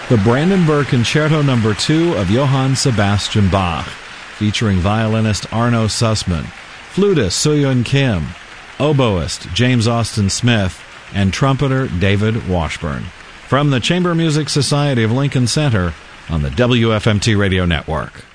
the Brandenburg Concerto No. 2 of Johann Sebastian Bach, featuring violinist Arno Sussman, flutist Soo-Yun Kim, oboist James Austin Smith, and trumpeter David Washburn. From the Chamber Music Society of Lincoln Center on the WFMT Radio Network.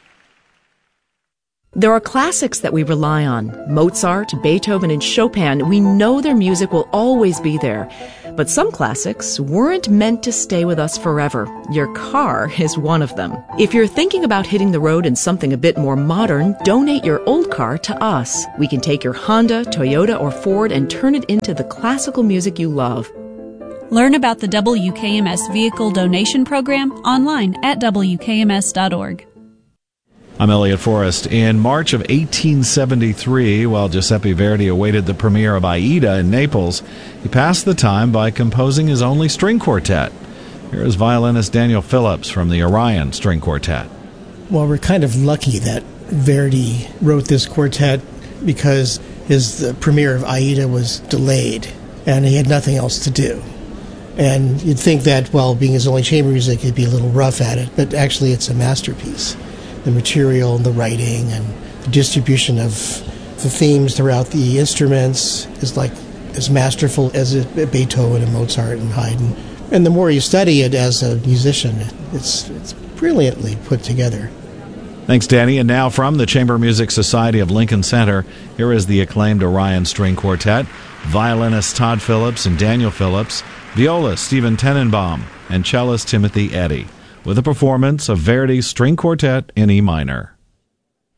There are classics that we rely on. Mozart, Beethoven, and Chopin. We know their music will always be there. But some classics weren't meant to stay with us forever. Your car is one of them. If you're thinking about hitting the road in something a bit more modern, donate your old car to us. We can take your Honda, Toyota, or Ford and turn it into the classical music you love. Learn about the WKMS Vehicle Donation Program online at WKMS.org. I'm Elliot Forrest. In March of 1873, while Giuseppe Verdi awaited the premiere of Aida in Naples, he passed the time by composing his only string quartet. Here is violinist Daniel Phillips from the Orion String Quartet. Well, we're kind of lucky that Verdi wrote this quartet because the premiere of Aida was delayed, and he had nothing else to do. And you'd think that, well, being his only chamber music, he'd be a little rough at it, but actually it's a masterpiece. The material, the writing, and the distribution of the themes throughout the instruments is like as masterful as Beethoven and Mozart and Haydn. And the more you study it as a musician, it's brilliantly put together. Thanks, Danny. And now from the Chamber Music Society of Lincoln Center, here is the acclaimed Orion String Quartet, violinists Todd Phillips and Daniel Phillips, violist Stephen Tenenbaum, and cellist Timothy Eddy, with a performance of Verdi's String Quartet in E minor.